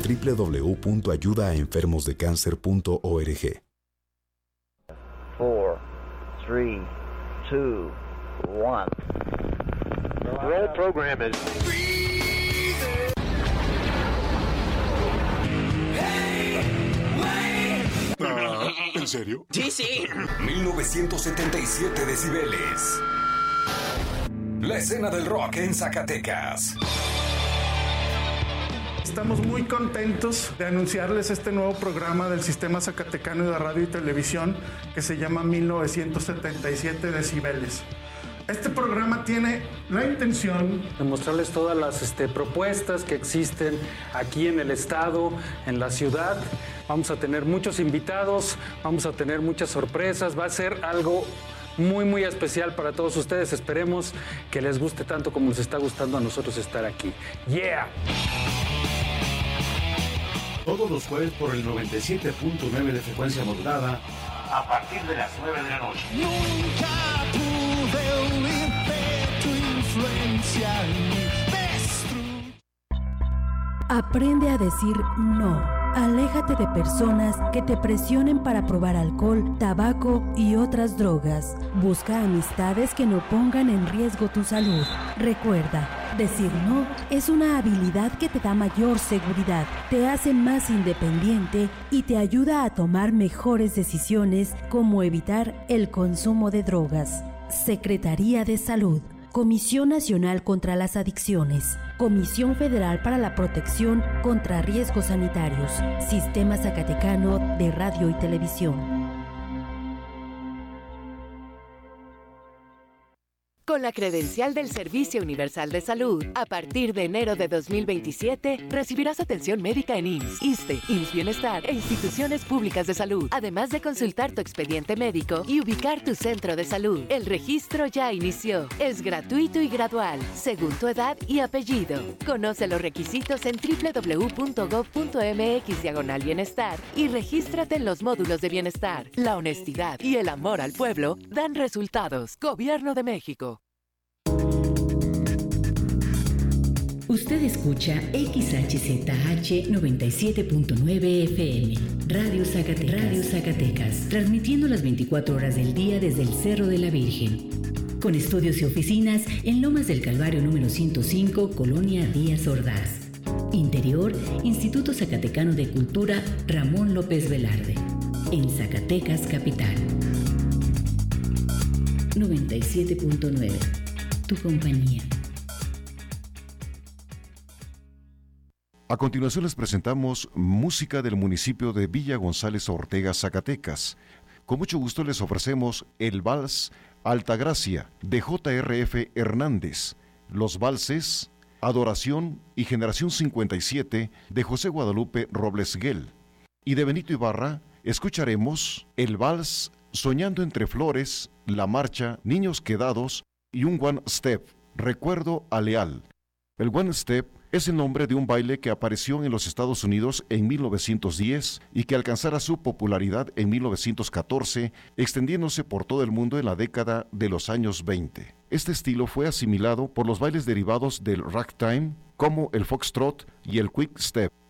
www.ayudaaenfermosdecáncer.org. 4, 3, 2, 1. Roll program is... ¿En serio? Sí. 1977 decibeles. La escena del rock en Zacatecas. Estamos muy contentos de anunciarles este nuevo programa del Sistema Zacatecano de Radio y Televisión que se llama 1977 decibeles. Este programa tiene la intención de mostrarles todas las propuestas que existen aquí en el estado, en la ciudad. Vamos a tener muchos invitados, vamos a tener muchas sorpresas, va a ser algo muy especial para todos ustedes. Esperemos que les guste tanto como nos está gustando a nosotros estar aquí. ¡Yeah! Todos los jueves por el 97.9 de frecuencia modulada a partir de las 9 de la noche. Nunca pude huir de tu influencia y Aprende a decir no. Aléjate de personas que te presionen para probar alcohol, tabaco y otras drogas. Busca amistades que no pongan en riesgo tu salud. Recuerda, decir no es una habilidad que te da mayor seguridad, te hace más independiente y te ayuda a tomar mejores decisiones como evitar el consumo de drogas. Secretaría de Salud. Comisión Nacional contra las Adicciones, Comisión Federal para la Protección contra Riesgos Sanitarios, Sistema Zacatecano de Radio y Televisión. Con la credencial del Servicio Universal de Salud, a partir de enero de 2027, recibirás atención médica en IMSS, ISSSTE, IMSS Bienestar e instituciones públicas de salud, además de consultar tu expediente médico y ubicar tu centro de salud. El registro ya inició. Es gratuito y gradual, según tu edad y apellido. Conoce los requisitos en www.gov.mx/bienestar y regístrate en los módulos de bienestar. La honestidad y el amor al pueblo dan resultados. Gobierno de México. Usted escucha XHZH 97.9 FM, Radio Zacatecas, transmitiendo las 24 horas del día desde el Cerro de la Virgen, con estudios y oficinas en Lomas del Calvario número 105, Colonia Díaz Ordaz. Interior, Instituto Zacatecano de Cultura Ramón López Velarde, en Zacatecas Capital. 97.9, tu compañía. A continuación les presentamos música del municipio de Villa González Ortega, Zacatecas. Con mucho gusto les ofrecemos el vals Altagracia de J.R.F. Hernández, los valses Adoración y Generación 57 de José Guadalupe Robles Guel. Y de Benito Ibarra escucharemos el vals Soñando entre Flores, la marcha Niños Quedados y un One Step, Recuerdo a Leal. El One Step es el nombre de un baile que apareció en los Estados Unidos en 1910 y que alcanzara su popularidad en 1914, extendiéndose por todo el mundo en la década de los años 20. Este estilo fue asimilado por los bailes derivados del ragtime, como el foxtrot y el quick step.